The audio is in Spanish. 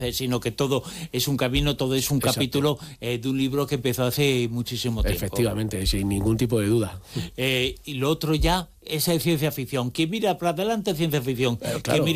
sino que todo es un camino, todo es un capítulo de un libro que empezó hace muchísimo tiempo. Efectivamente, sin ningún tipo de duda. Y lo otro ya es ciencia ficción. ¿Quién mira para adelante ciencia ficción? Claro. ¿Quién mira